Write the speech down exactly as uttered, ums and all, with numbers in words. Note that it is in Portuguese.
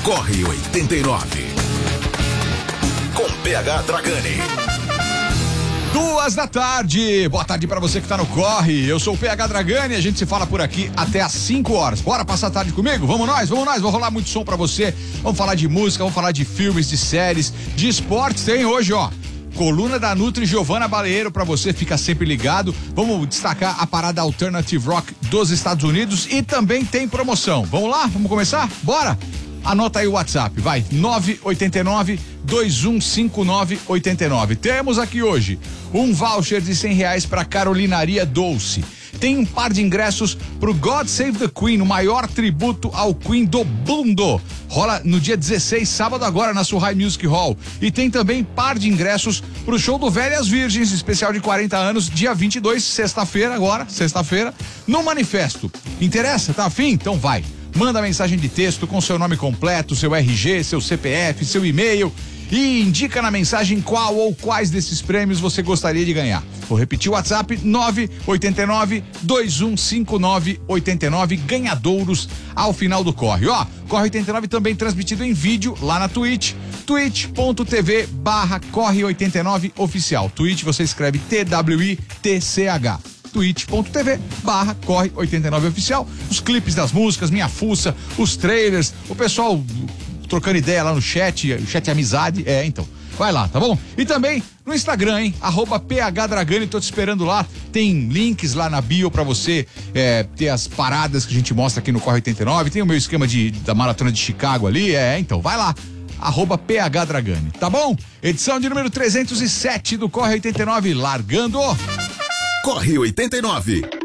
Corre oitenta e nove. Com P H Dragani. Duas da tarde, boa tarde pra você que tá no Corre, eu sou o P H Dragani, a gente se fala por aqui até às cinco horas, bora passar a tarde comigo? Vamos nós, vamos nós, vou rolar muito som pra você, vamos falar de música, vamos falar de filmes, de séries, de esportes, tem hoje, ó, coluna da Nutri Giovana Baleiro pra você, fica sempre ligado, vamos destacar a parada Alternative Rock dos Estados Unidos e também tem promoção, vamos lá, vamos começar? Bora? Anota aí o WhatsApp, vai, nove oito nove, dois um cinco nove, oito nove. Temos aqui hoje um voucher de cem reais para Carolinaria Dolce. Tem um par de ingressos pro God Save the Queen, o maior tributo ao Queen do mundo. Rola no dia dezesseis, sábado agora, na Surrai Music Hall. E tem também par de ingressos pro show do Velhas Virgens, especial de quarenta anos, dia vinte e dois, sexta-feira agora, sexta-feira, no Manifesto. Interessa? Tá afim? Então vai. Manda mensagem de texto com seu nome completo, seu R G, seu C P F, seu e-mail e indica na mensagem qual ou quais desses prêmios você gostaria de ganhar. Vou repetir o WhatsApp, nove oito nove, dois um cinco nove, oito nove, ganhadouros ao final do Corre. Ó, Corre oitenta e nove também transmitido em vídeo lá na Twitch, twitch ponto tv barra Corre oitenta e nove oficial. Twitch você escreve T W I T C H. twitch ponto tv barra Corre oitenta e nove oficial, os clipes das músicas, minha fuça, os trailers, o pessoal trocando ideia lá no chat, o chat amizade, é, então, vai lá, tá bom? E também no Instagram, hein, arroba P H Dragani, tô te esperando lá, tem links lá na bio pra você é, ter as paradas que a gente mostra aqui no Corre oitenta e nove, tem o meu esquema de, da Maratona de Chicago ali, é, então, vai lá. Arroba P H Dragani, tá bom? Edição de número trezentos e sete do Corre oitenta e nove, largando. Corre oitenta e nove.